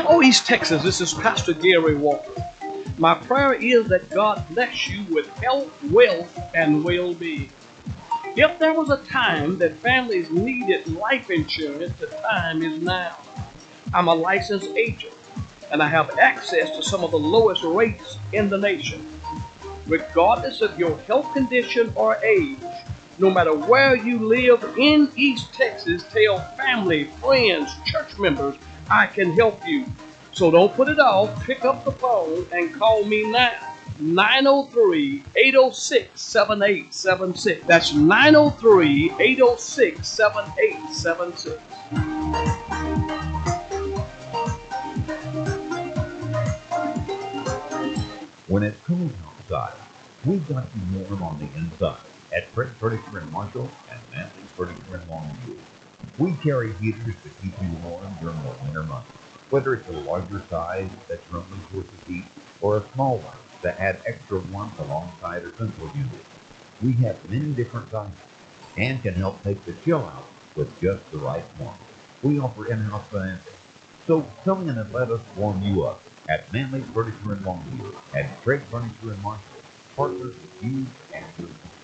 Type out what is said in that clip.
Hello, East Texas. This is Pastor Gary Walker. My prayer is that God bless you with health, wealth, and well-being. If there was a time that families needed life insurance, the time is now. I'm a licensed agent, and I have access to some of the lowest rates in the nation. Regardless of your health condition or age, no matter where you live in East Texas, tell family, friends, church members, I can help you. So don't put it off. Pick up the phone and call me now. 903-806-7876. That's 903-806-7876. When it's cold outside, we've got you warm on the inside at Craig Furniture in Marshall and Manley's Furniture in Longview. We carry heaters to keep you warm during the winter months. Whether it's a larger size that currently sources heat or a small one that adds extra warmth alongside a central unit, we have many different sizes and can help take the chill out with just the right warmth. We offer in-house financing, so come in and let us warm you up at Manley's Furniture in Longview and Craig Furniture in Marshall, partners with you and your